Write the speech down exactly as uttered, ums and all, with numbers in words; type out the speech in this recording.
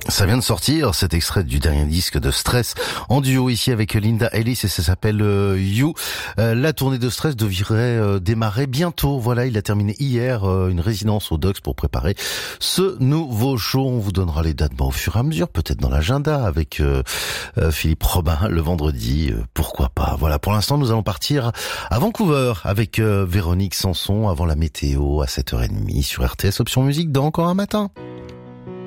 Ça vient de sortir, cet extrait du dernier disque de Stress, en duo ici avec Linda Ellis, et ça s'appelle euh, You. Euh, la tournée de Stress devrait euh, démarrer bientôt. Voilà, il a terminé hier euh, une résidence au Docks pour préparer ce nouveau show. On vous donnera les dates bah, au fur et à mesure, peut-être dans l'agenda avec euh, euh, Philippe Robin le vendredi, euh, pourquoi pas. Voilà, pour l'instant nous allons partir à Vancouver avec euh, Véronique Sanson avant la météo à sept heures trente sur R T S Option Musique dans Encore un matin.